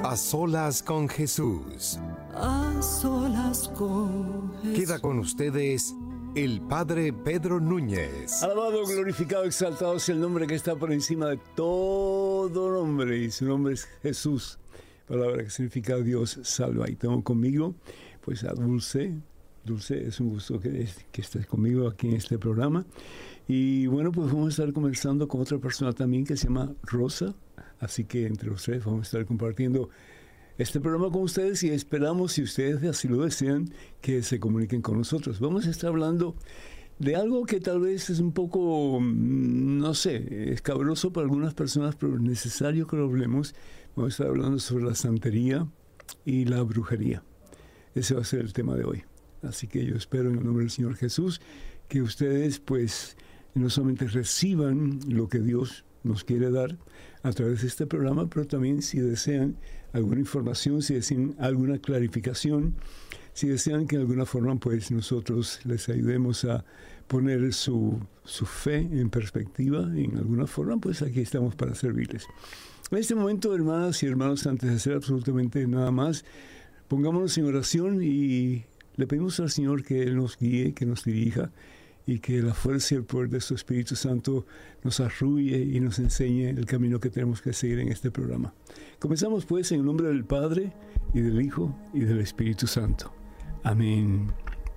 A solas con Jesús. A solas con Jesús. Queda con ustedes el Padre Pedro Núñez. Alabado, glorificado, exaltado sea el nombre que está por encima de todo nombre, y su nombre es Jesús, palabra que significa Dios salva. Y tengo conmigo pues a Dulce. Dulce, es un gusto que estés conmigo aquí en este programa. Y bueno, pues vamos a estar conversando con otra persona también que se llama Rosa. Así que entre los tres vamos a estar compartiendo este programa con ustedes y esperamos, si ustedes así lo desean, que se comuniquen con nosotros. Vamos a estar hablando de algo que tal vez es un poco, no sé, escabroso para algunas personas, pero es necesario que lo hablemos. Vamos a estar hablando sobre la santería y la brujería. Ese va a ser el tema de hoy. Así que yo espero en el nombre del Señor Jesús que ustedes pues no solamente reciban lo que Dios nos quiere dar a través de este programa, pero también si desean alguna información, si desean alguna clarificación, si desean que de alguna forma pues nosotros les ayudemos a poner su fe en perspectiva, en alguna forma, pues aquí estamos para servirles. En este momento, hermanas y hermanos, antes de hacer absolutamente nada más, pongámonos en oración y le pedimos al Señor que Él nos guíe, que nos dirija y que la fuerza y el poder de su Espíritu Santo nos arrulle y nos enseñe el camino que tenemos que seguir en este programa. Comenzamos pues en el nombre del Padre y del Hijo y del Espíritu Santo. Amén.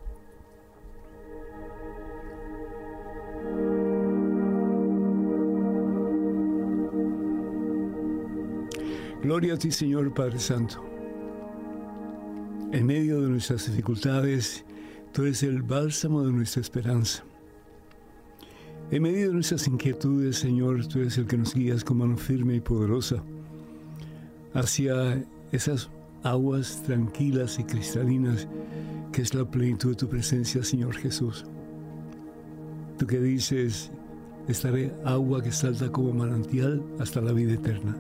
Gloria a ti, Señor Padre Santo. En medio de nuestras dificultades, tú eres el bálsamo de nuestra esperanza. En medio de nuestras inquietudes, Señor, tú eres el que nos guías con mano firme y poderosa hacia esas aguas tranquilas y cristalinas que es la plenitud de tu presencia, Señor Jesús. Tú que dices, estaré agua que salta como manantial hasta la vida eterna.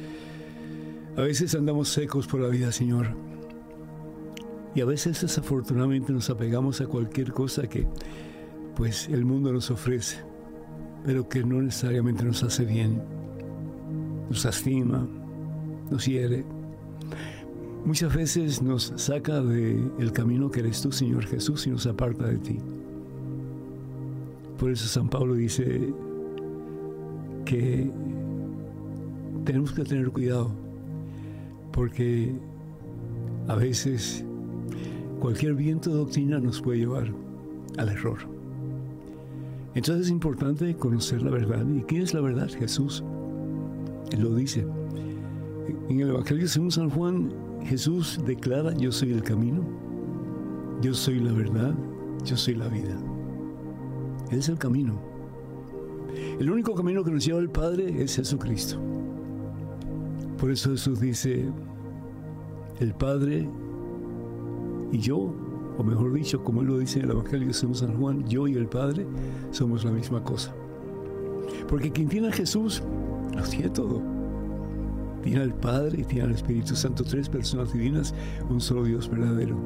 A veces andamos secos por la vida, Señor. Y a veces desafortunadamente nos apegamos a cualquier cosa que pues el mundo nos ofrece, pero que no necesariamente nos hace bien. Nos lastima, nos hiere. Muchas veces nos saca del camino que eres tú, Señor Jesús, y nos aparta de ti. Por eso San Pablo dice que tenemos que tener cuidado, porque a veces cualquier viento de doctrina nos puede llevar al error. Entonces es importante conocer la verdad. ¿Y quién es la verdad? Jesús. Él lo dice. En el Evangelio según San Juan, Jesús declara: yo soy el camino, yo soy la verdad, yo soy la vida. Él es el camino. El único camino que nos lleva al Padre es Jesucristo. Por eso Jesús dice: el Padre y yo, o mejor dicho, como Él lo dice en el Evangelio según San Juan, yo y el Padre somos la misma cosa. Porque quien tiene a Jesús, lo tiene todo. Tiene al Padre y tiene al Espíritu Santo, tres personas divinas, un solo Dios verdadero.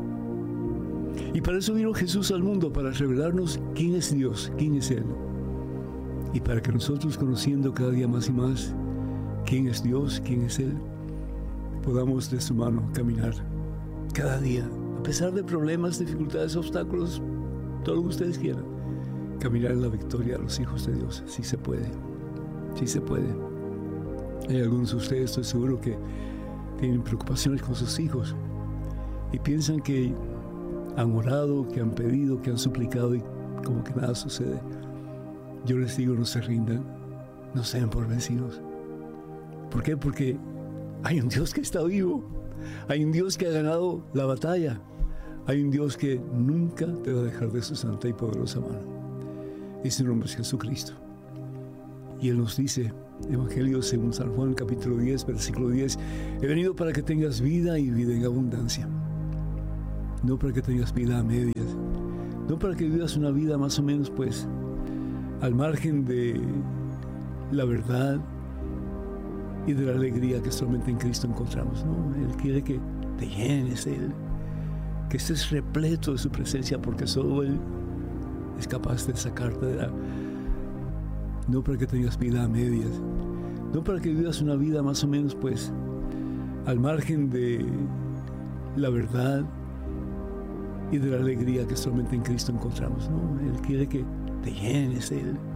Y para eso vino Jesús al mundo, para revelarnos quién es Dios, quién es Él. Y para que nosotros, conociendo cada día más y más quién es Dios, quién es Él, podamos de su mano caminar cada día, a pesar de problemas, dificultades, obstáculos, todo lo que ustedes quieran, caminar en la victoria de los hijos de Dios. Sí se puede, sí se puede. Hay algunos de ustedes, estoy seguro, que tienen preocupaciones con sus hijos y piensan que han orado, que han pedido, que han suplicado y como que nada sucede. Yo les digo, no se rindan, no sean por vencidos. ¿Por qué? Porque hay un Dios que está vivo, hay un Dios que ha ganado la batalla, hay un Dios que nunca te va a dejar de su santa y poderosa mano. Y su nombre es Jesucristo. Y Él nos dice, Evangelio según San Juan, capítulo 10, versículo 10, he venido para que tengas vida y vida en abundancia. No para que tengas vida a medias, no para que vivas una vida más o menos pues al margen de la verdad y de la alegría que solamente en Cristo encontramos. No, Él quiere que te llenes de Él, que estés repleto de su presencia, porque solo Él es capaz de sacarte de la... No para que tengas vida a medias, no para que vivas una vida más o menos pues al margen de la verdad y de la alegría que solamente en Cristo encontramos, ¿no? Él quiere que te llenes de Él,